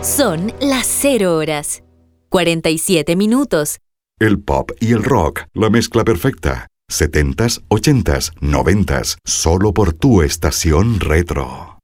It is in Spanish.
Son las 0 horas, 47 minutos. El pop y el rock, la mezcla perfecta. 70s, 80s, 90s, solo por tu estación retro.